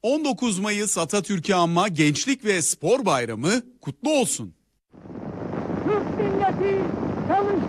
19 Mayıs Atatürk'ü anma Gençlik ve Spor Bayramı kutlu olsun. Türk milleti çalışır.